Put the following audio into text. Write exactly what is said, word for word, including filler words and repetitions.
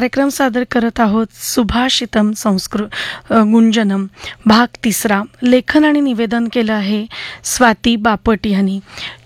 कार्यक्रम सादर करत आहोत सुभाषितम संस्कृत गुंजनम भाग तिसरा. लेखन आणि निवेदन केलं आहे स्वाती बापट यांनी.